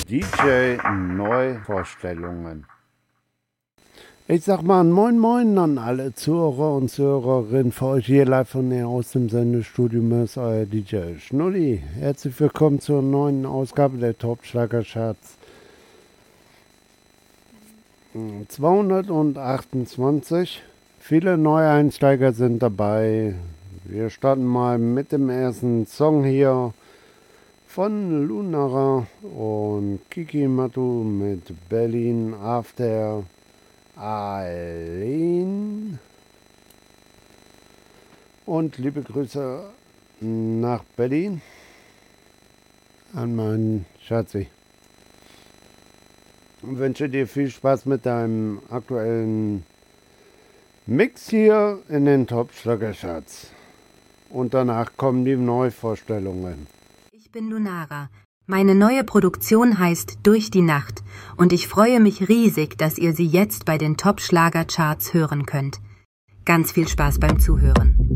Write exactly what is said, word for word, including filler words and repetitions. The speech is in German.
D J-Neuvorstellungen. Ich sag mal moin moin an alle Zuhörer und Zuhörerinnen für euch hier live von mir aus dem Sendestudio Mörs, euer D J Schnulli. Herzlich willkommen zur neuen Ausgabe der Top-Schlager-Charts zweihundertachtundzwanzig. Viele Neueinsteiger sind dabei. Wir starten mal mit dem ersten Song hier von Lunara und Kiki Matu mit Berlin After Aline. Und liebe Grüße nach Berlin an meinen Schatzi. Und wünsche dir viel Spaß mit deinem aktuellen Mix hier in den Top-Schlager-Charts. Und danach kommen die Neuvorstellungen. Ich bin Lunara. Meine neue Produktion heißt Durch die Nacht und ich freue mich riesig, dass ihr sie jetzt bei den Top-Schlager-Charts hören könnt. Ganz viel Spaß beim Zuhören.